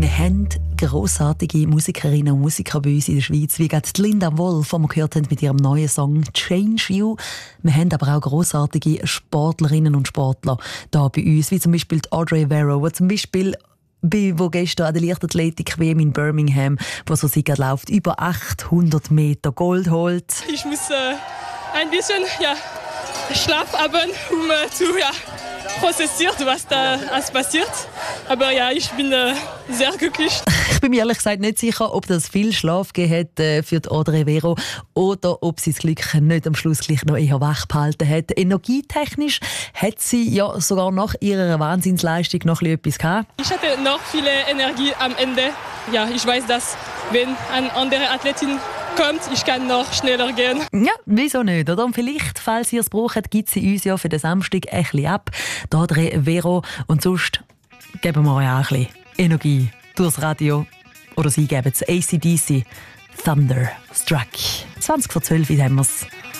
Wir haben grossartige Musikerinnen und Musiker bei uns in der Schweiz, wie gerade Linda Wolf, die wir gehört haben mit ihrem neuen Song «Change You». Wir haben aber auch grossartige Sportlerinnen und Sportler da bei uns, wie zum Beispiel Audrey Vero, die zum Beispiel wo gestern an der Leichtathletik-WM in Birmingham, wo so sie gerade läuft, über 800 Meter Gold holt. Ich muss ein bisschen Schlaf haben, um zu prozessieren, was da alles passiert. Aber ja, ich bin sehr glücklich. Ich bin mir ehrlich gesagt nicht sicher, ob das viel Schlaf gegeben hat für die Audrey Vero oder ob sie das Glück nicht am Schluss gleich noch eher wach behalten hat. Energietechnisch hat sie ja sogar nach ihrer Wahnsinnsleistung noch etwas gehabt. Ich hatte noch viel Energie am Ende. Ja, ich weiß, dass wenn eine andere Athletin kommt, ich kann noch schneller gehen. Ja, wieso nicht? Oder? Und vielleicht, falls ihr es braucht, gibt sie uns ja für den Samstag ein bisschen ab. Da Audrey Vero. Und sonst geben wir euch auch ein bisschen Energie durchs Radio. Oder sie geben es AC/DC Thunderstruck. 20 vor 12 haben wir es.